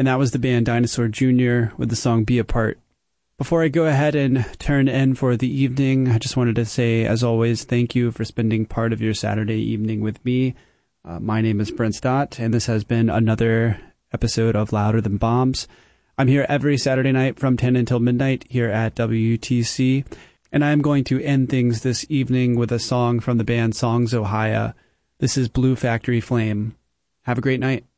and that was the band Dinosaur Jr. with the song Be Apart. Before I go ahead and turn in for the evening, I just wanted to say, as always, thank you for spending part of your Saturday evening with me. My name is Brent Stott, and this has been another episode of Louder Than Bombs. I'm here every Saturday night from 10 until midnight here at WTC, and I'm going to end things this evening with a song from the band Songs Ohia. This is Blue Factory Flame. Have a great night.